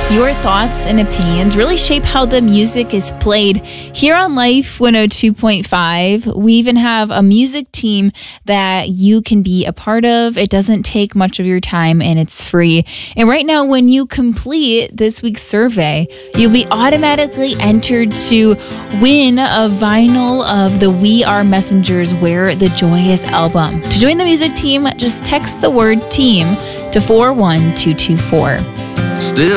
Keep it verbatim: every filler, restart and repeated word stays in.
Your thoughts and opinions really shape how the music is played. Here on Life one oh two point five, we even have a music team that you can be a part of. It doesn't take much of your time and it's free. And right now, when you complete this week's survey, you'll be automatically entered to win a vinyl of the We Are Messengers Wear the Joyous album. To join the music team, just text the word team to four one two two four. Still